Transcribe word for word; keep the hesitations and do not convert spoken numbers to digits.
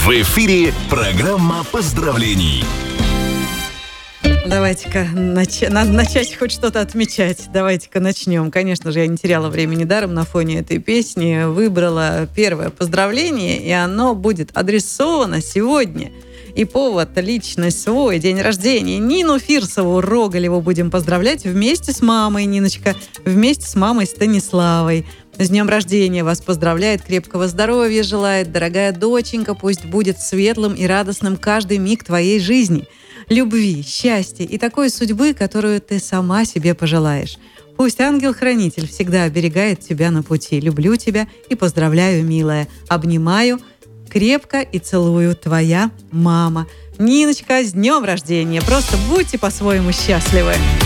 В эфире программа поздравлений. Давайте-ка нач... надо начать хоть что-то отмечать. Давайте-ка начнем. Конечно же, я не теряла времени даром на фоне этой песни. Выбрала первое поздравление, и оно будет адресовано сегодня. И повод лично свой, день рождения. Нину Фирсову Рогалеву будем поздравлять вместе с мамой, Ниночка, вместе с мамой Станиславой. С днем рождения вас поздравляет, крепкого здоровья желает, дорогая доченька, пусть будет светлым и радостным каждый миг твоей жизни. Любви, счастья и такой судьбы, которую ты сама себе пожелаешь. Пусть ангел-хранитель всегда оберегает тебя на пути. Люблю тебя и поздравляю, милая. Обнимаю крепко и целую, твоя мама. Ниночка, с днем рождения! Просто будьте по-своему счастливы!